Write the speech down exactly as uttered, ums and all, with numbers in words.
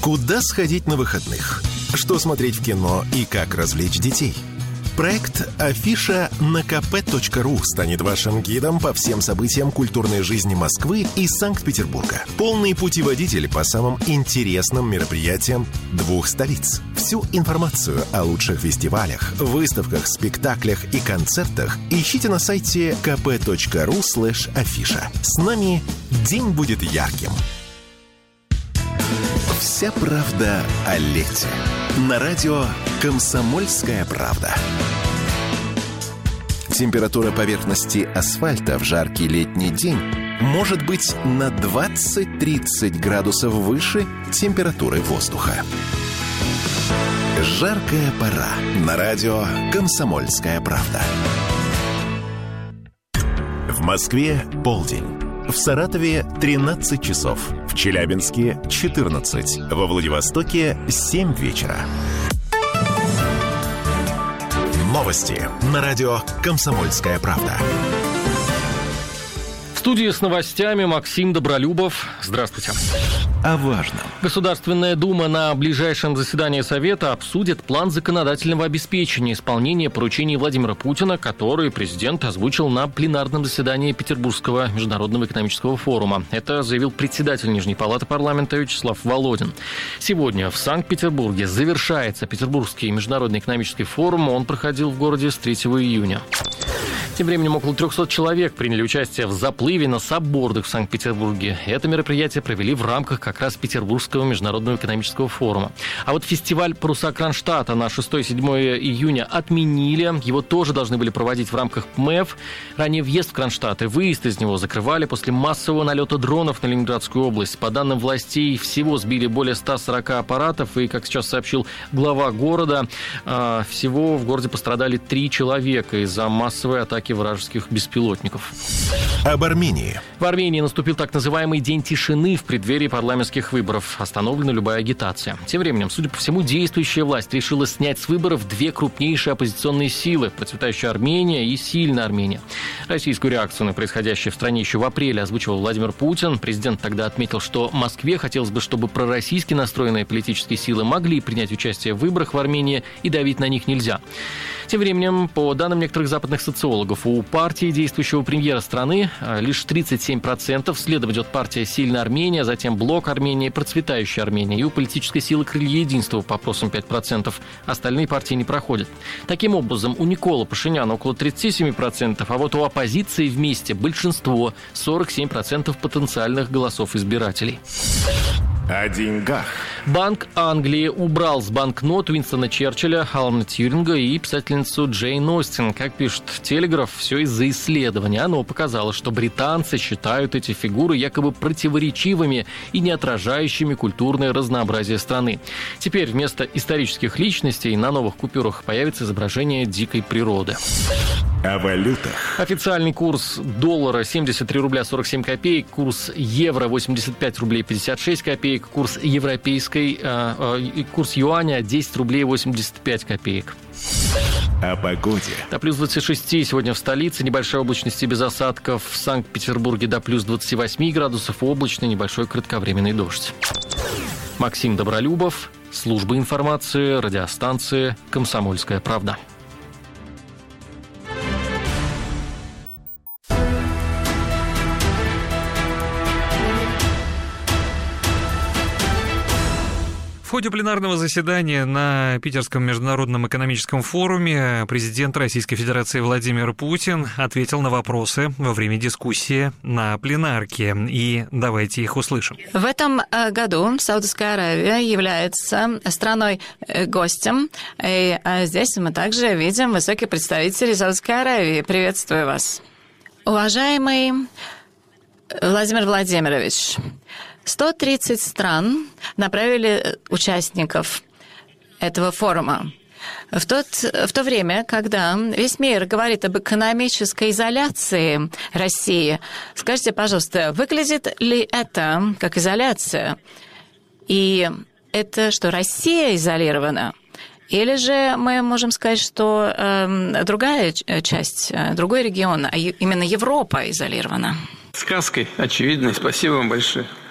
Куда сходить на выходных? Что смотреть в кино и как развлечь детей? Проект «Афиша» на ка пэ точка ру станет вашим гидом по всем событиям культурной жизни Москвы и Санкт-Петербурга. Полный путеводитель по самым интересным мероприятиям двух столиц. Всю информацию о лучших фестивалях, выставках, спектаклях и концертах ищите на сайте ка пэ точка ру слэш афиша. С нами день будет ярким. Вся правда о лете. На радио «Комсомольская правда». Температура поверхности асфальта в жаркий летний день может быть на двадцать-тридцать градусов выше температуры воздуха. Жаркая пора. На радио «Комсомольская правда». В Москве полдень. В Саратове тринадцать часов. В Челябинске четырнадцать. Во Владивостоке семь вечера. Новости на радио «Комсомольская правда». В студии с новостями Максим Добролюбов. Здравствуйте. О важном. Государственная Дума на ближайшем заседании Совета обсудит план законодательного обеспечения исполнения поручений Владимира Путина, который президент озвучил на пленарном заседании Петербургского международного экономического форума. Это заявил председатель Нижней палаты парламента Вячеслав Володин. Сегодня в Санкт-Петербурге завершается Петербургский международный экономический форум. Он проходил в городе с третьего июня. Тем временем около трехсот человек приняли участие в заплыве на саббордах в Санкт-Петербурге. Это мероприятие провели в рамках как раз Петербургского международного экономического форума. А вот фестиваль «Паруса Кронштадта» на шестое-седьмое июня отменили. Его тоже должны были проводить в рамках ПМЭФ. Ранее въезд в Кронштадт и выезд из него закрывали после массового налета дронов на Ленинградскую область. По данным властей, всего сбили более ста сорока аппаратов. И, как сейчас сообщил глава города, всего в городе пострадали три человека из-за массовой атаки вражеских беспилотников. Об Армении. В Армении наступил так называемый день тишины в преддверии парламентских выборов. Остановлена любая агитация. Тем временем, судя по всему, действующая власть решила снять с выборов две крупнейшие оппозиционные силы – процветающая Армения и сильная Армения. Российскую реакцию на происходящее в стране еще в апреле озвучивал Владимир Путин. Президент тогда отметил, что Москве хотелось бы, чтобы пророссийски настроенные политические силы могли принять участие в выборах в Армении, и давить на них нельзя. Тем временем, по данным некоторых западных социологов, у партии действующего премьера страны лишь тридцать семь процентов. Следом идет партия «Сильная Армения», затем «Блок Армении», «Процветающая Армения». И у политической силы «Крылья единства» по опросам пять процентов. Остальные партии не проходят. Таким образом, у Никола Пашиняна около тридцать семь процентов, а вот у оппозиции вместе большинство – сорок семь процентов потенциальных голосов избирателей. О деньгах. Банк Англии убрал с банкнот Уинстона Черчилля, Алана Тьюринга и писательницу Джейн Остин. Как пишет «Телеграф», все из-за исследования. Оно показало, что британцы считают эти фигуры якобы противоречивыми и не отражающими культурное разнообразие страны. Теперь вместо исторических личностей на новых купюрах появится изображение дикой природы. О валютах. Официальный курс доллара семьдесят три рубля сорок семь копеек, курс евро восемьдесят пять рублей пятьдесят шесть копеек, курс европейской, э, э, курс юаня десять рублей восемьдесят пять копеек. О погоде. До плюс двадцати шести сегодня в столице, небольшая облачность и без осадков. В Санкт-Петербурге до плюс двадцати восьми градусов, облачно, небольшой кратковременный дождь. Максим Добролюбов, служба информации, радиостанции «Комсомольская правда». В ходе пленарного заседания на Питерском международном экономическом форуме президент Российской Федерации Владимир Путин ответил на вопросы во время дискуссии на пленарке. И давайте их услышим. В этом году Саудовская Аравия является страной-гостем. И здесь мы также видим высоких представителей Саудовской Аравии. Приветствую вас. Уважаемый Владимир Владимирович, сто тридцать стран направили участников этого форума. В, тот, в то время, когда весь мир говорит об экономической изоляции России, скажите, пожалуйста, выглядит ли это как изоляция? И это что, Россия изолирована? Или же мы можем сказать, что э, другая часть, другой регион, а именно Европа изолирована? Сказкой, очевидно. Спасибо вам большое.